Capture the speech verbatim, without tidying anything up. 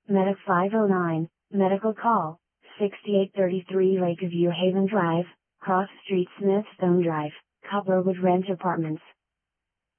Medic five oh nine, medical call, sixty-eight thirty-three Lakeview Haven Drive, Cross Street Smithstone Drive, Copperwood Ranch Apartments.